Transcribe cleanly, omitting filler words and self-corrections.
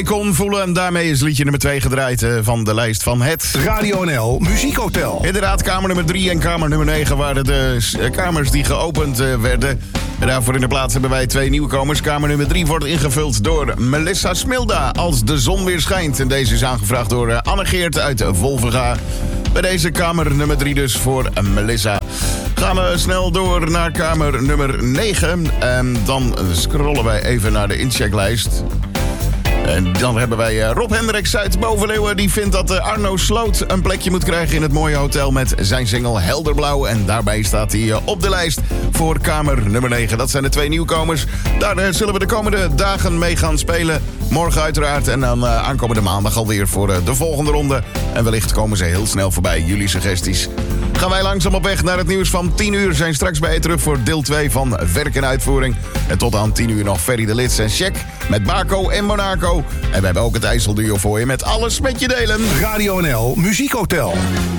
kon voelen. En daarmee is liedje nummer 2 gedraaid van de lijst van het Radio NL Muziekhotel. Inderdaad, kamer nummer 3 en kamer nummer 9 waren de kamers die geopend werden. En daarvoor in de plaats hebben wij 2 nieuwkomers. Kamer nummer 3 wordt ingevuld door Melissa Smilda, Als de zon weer schijnt. En deze is aangevraagd door Anne-Geert uit Wolvenga. Bij deze kamer nummer 3 dus voor Melissa. Gaan we snel door naar kamer nummer 9. En dan scrollen wij even naar de inchecklijst. En dan hebben wij Rob Hendricks uit Bovenleeuwen. Die vindt dat Arno Sloot een plekje moet krijgen in het mooie hotel met zijn single Helderblauw. En daarbij staat hij op de lijst voor kamer nummer 9. Dat zijn de 2 nieuwkomers. Daar zullen we de komende dagen mee gaan spelen. Morgen uiteraard en dan aankomende maandag alweer voor de volgende ronde. En wellicht komen ze heel snel voorbij, jullie suggesties. Gaan wij langzaam op weg naar het nieuws van 10 uur. Zijn straks bij je terug voor deel 2 van Werk en Uitvoering. En tot aan 10 uur nog Ferry de Lits en Check met Baco en Monaco. En we hebben ook het IJsselduo voor je met Alles met je delen. Radio NL Muziekhotel.